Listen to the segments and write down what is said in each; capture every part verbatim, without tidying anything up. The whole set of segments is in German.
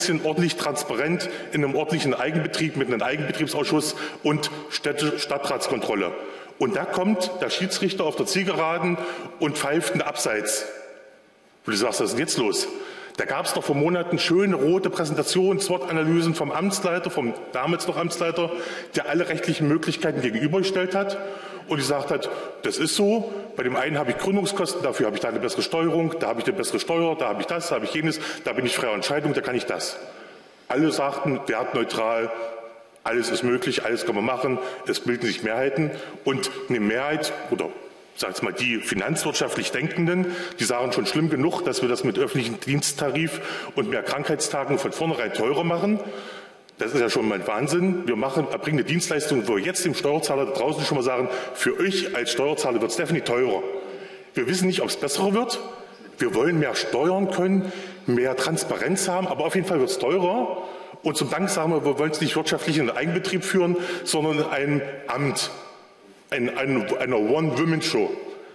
ordentlich transparent in einem ordentlichen Eigenbetrieb mit einem Eigenbetriebsausschuss und Städte, Stadtratskontrolle. Und da kommt der Schiedsrichter auf der Zielgeraden und pfeift einen Abseits. Und du sagst, was ist denn jetzt los? Da gab es doch vor Monaten schöne rote Präsentationen, SWOT-Analysen vom Amtsleiter, vom damals noch Amtsleiter, der alle rechtlichen Möglichkeiten gegenübergestellt hat und gesagt hat, das ist so, bei dem einen habe ich Gründungskosten, dafür habe ich da eine bessere Steuerung, da habe ich eine bessere Steuer, da habe ich das, da habe ich jenes, da bin ich freie Entscheidung, da kann ich das. Alle sagten, wertneutral, alles ist möglich, alles kann man machen, es bilden sich Mehrheiten und eine Mehrheit oder sagt mal, die finanzwirtschaftlich Denkenden, die sagen schon schlimm genug, dass wir das mit öffentlichem Diensttarif und mehr Krankheitstagen von vornherein teurer machen. Das ist ja schon mal ein Wahnsinn. Wir machen, erbringen eine Dienstleistung, wo wir jetzt dem Steuerzahler da draußen schon mal sagen, für euch als Steuerzahler wird es definitiv teurer. Wir wissen nicht, ob es besser wird. Wir wollen mehr steuern können, mehr Transparenz haben, aber auf jeden Fall wird es teurer. Und zum Dank sagen wir, wir wollen es nicht wirtschaftlich in einen Eigenbetrieb führen, sondern in einem Amt. Ein, ein, einer One-Women-Show,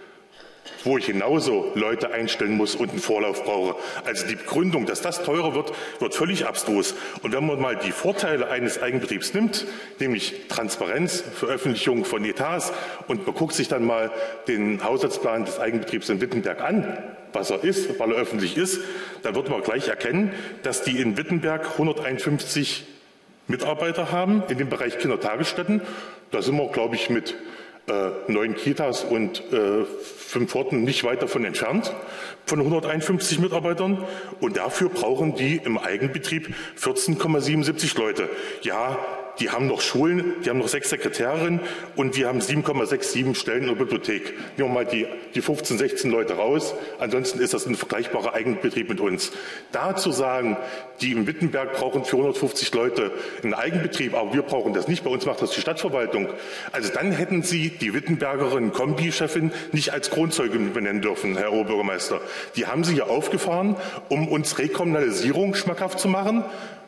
wo ich genauso Leute einstellen muss und einen Vorlauf brauche. Also die Begründung, dass das teurer wird, wird völlig abstrus. Und wenn man mal die Vorteile eines Eigenbetriebs nimmt, nämlich Transparenz, Veröffentlichung von Etats, und man guckt sich dann mal den Haushaltsplan des Eigenbetriebs in Wittenberg an, was er ist, weil er öffentlich ist, dann wird man gleich erkennen, dass die in Wittenberg hunderteinundfünfzig Mitarbeiter haben in dem Bereich Kindertagesstätten. Da sind wir, glaube ich, mit Äh, neun Kitas und äh, fünf Horten nicht weit davon entfernt, von hunderteinundfünfzig Mitarbeitern. Und dafür brauchen die im Eigenbetrieb vierzehn Komma siebenundsiebzig Leute. Ja, die haben noch Schulen, die haben noch sechs Sekretärinnen und wir haben sieben Komma siebenundsechzig Stellen in der Bibliothek. Nehmen wir mal die, die fünfzehn, sechzehn Leute raus. Ansonsten ist das ein vergleichbarer Eigenbetrieb mit uns. Da zu sagen, die in Wittenberg brauchen vierhundertfünfzig Leute einen Eigenbetrieb, aber wir brauchen das nicht, bei uns macht das die Stadtverwaltung. Also dann hätten Sie die Wittenbergerin Kombi-Chefin nicht als Kronzeugin benennen dürfen, Herr Oberbürgermeister. Die haben Sie hier aufgefahren, um uns Rekommunalisierung schmackhaft zu machen.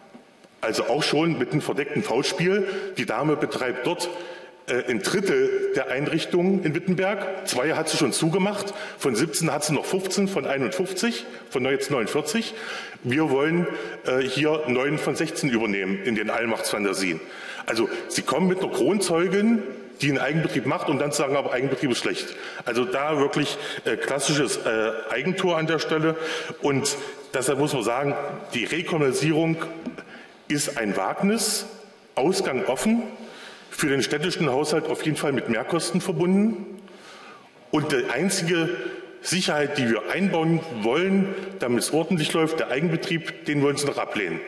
Also auch schon mit einem verdeckten Faustspiel. Die Dame betreibt dort äh, ein Drittel der Einrichtungen in Wittenberg. Zwei hat sie schon zugemacht. Von siebzehn hat sie noch fünfzehn von einundfünfzig, von jetzt neunundvierzig. Wir wollen äh, hier neun von sechzehn übernehmen in den Allmachtsfantasien. Also Sie kommen mit einer Kronzeugin, die einen Eigenbetrieb macht und dann sagen, aber Eigenbetrieb ist schlecht. Also da wirklich äh, klassisches äh, Eigentor an der Stelle. Und deshalb muss man sagen, die Rekommunalisierung ist ein Wagnis, Ausgang offen, für den städtischen Haushalt auf jeden Fall mit Mehrkosten verbunden. Und die einzige Sicherheit, die wir einbauen wollen, damit es ordentlich läuft, der Eigenbetrieb, den wollen Sie noch ablehnen.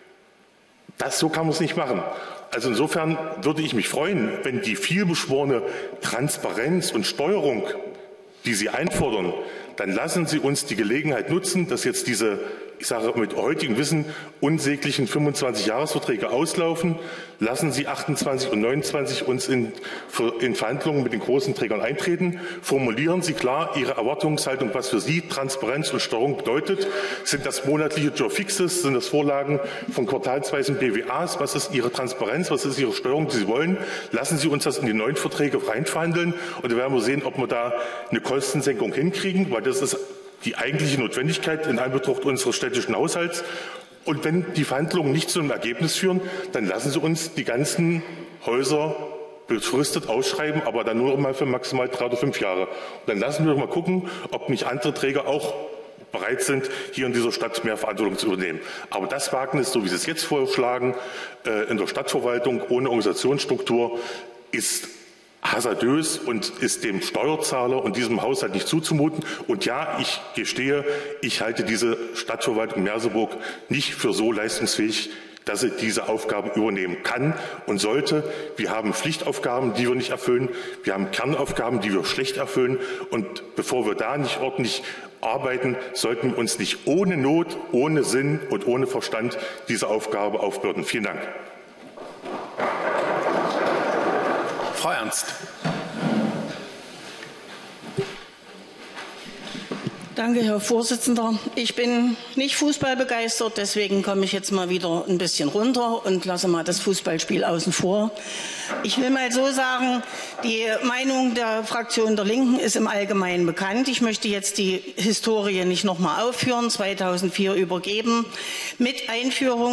Das, so kann man es nicht machen. Also insofern würde ich mich freuen, wenn die vielbeschworene Transparenz und Steuerung, die Sie einfordern, dann lassen Sie uns die Gelegenheit nutzen, dass jetzt diese, ich sage mit heutigem Wissen, unsäglichen fünfundzwanzig-Jahresverträge auslaufen. Lassen Sie achtundzwanzig und neunundzwanzig uns in, in Verhandlungen mit den großen Trägern eintreten. Formulieren Sie klar Ihre Erwartungshaltung, was für Sie Transparenz und Steuerung bedeutet. Sind das monatliche Job-Fixes? Sind das Vorlagen von quartalsweisen B W As? Was ist Ihre Transparenz? Was ist Ihre Steuerung, die Sie wollen? Lassen Sie uns das in die neuen Verträge reinverhandeln. Und dann werden wir sehen, ob wir da eine Kostensenkung hinkriegen, weil das ist die eigentliche Notwendigkeit in Anbetracht unseres städtischen Haushalts. Und wenn die Verhandlungen nicht zu einem Ergebnis führen, dann lassen Sie uns die ganzen Häuser befristet ausschreiben, aber dann nur mal für maximal drei oder fünf Jahre. Und dann lassen wir mal gucken, ob nicht andere Träger auch bereit sind, hier in dieser Stadt mehr Verantwortung zu übernehmen. Aber das Wagnis, so wie Sie es jetzt vorschlagen, in der Stadtverwaltung ohne Organisationsstruktur, ist hasardös und ist dem Steuerzahler und diesem Haushalt nicht zuzumuten. Und ja, ich gestehe, ich halte diese Stadtverwaltung Merseburg nicht für so leistungsfähig, dass sie diese Aufgabe übernehmen kann und sollte. Wir haben Pflichtaufgaben, die wir nicht erfüllen. Wir haben Kernaufgaben, die wir schlecht erfüllen. Und bevor wir da nicht ordentlich arbeiten, sollten wir uns nicht ohne Not, ohne Sinn und ohne Verstand diese Aufgabe aufbürden. Vielen Dank. Frau Ernst. Danke, Herr Vorsitzender. Ich bin nicht fußballbegeistert, deswegen komme ich jetzt mal wieder ein bisschen runter und lasse mal das Fußballspiel außen vor. Ich will mal so sagen, die Meinung der Fraktion der Linken ist im Allgemeinen bekannt. Ich möchte jetzt die Historie nicht noch mal aufführen, zweitausendvier übergeben, mit Einführung